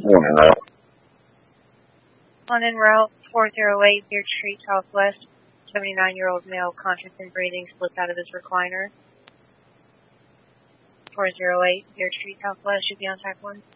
Morning, Ralph. On en route 408 Beard Street Southwest, 79-year-old male conscious and breathing slipped out of his recliner. 408 Beard Street Southwest, should be on track 1.